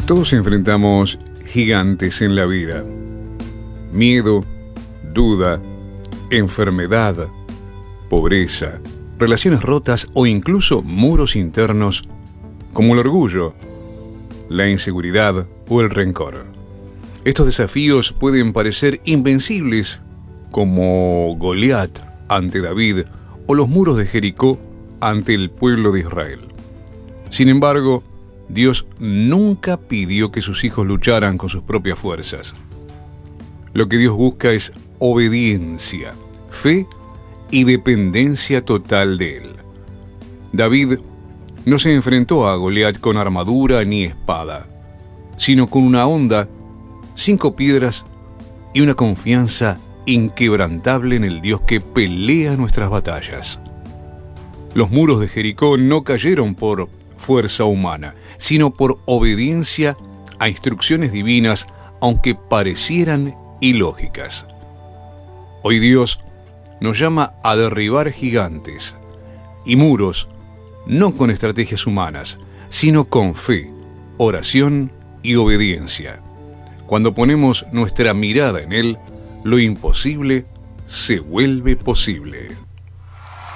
Todos enfrentamos gigantes en la vida. Miedo, duda, enfermedad, pobreza, relaciones rotas o incluso muros internos como el orgullo, la inseguridad o el rencor. Estos desafíos pueden parecer invencibles, como Goliat ante David o los muros de Jericó ante el pueblo de Israel. Sin embargo, Dios nunca pidió que sus hijos lucharan con sus propias fuerzas. Lo que Dios busca es obediencia, fe y dependencia total de Él. David no se enfrentó a Goliat con armadura ni espada, sino con una honda, 5 piedras y una confianza inquebrantable en el Dios que pelea nuestras batallas. Los muros de Jericó no cayeron por fuerza humana, sino por obediencia a instrucciones divinas, aunque parecieran ilógicas. Hoy Dios nos llama a derribar gigantes y muros, no con estrategias humanas, sino con fe, oración y obediencia. Cuando ponemos nuestra mirada en Él, lo imposible se vuelve posible.